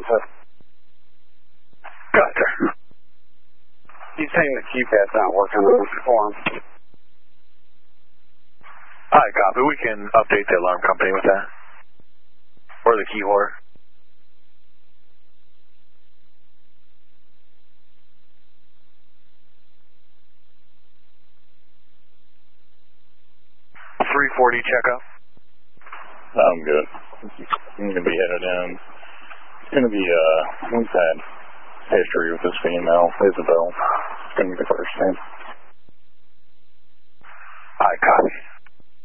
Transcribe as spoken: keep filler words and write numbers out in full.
on set. Gotcha. He's saying the keypad's not working on the form. Alright, copy. We can update the alarm company with that. Or the key holder. three forty checkup. I'm good. I'm going to be headed in. It's going to be, uh, we've had history with this female, Isabel. It's going to be the first name. Alright, copy.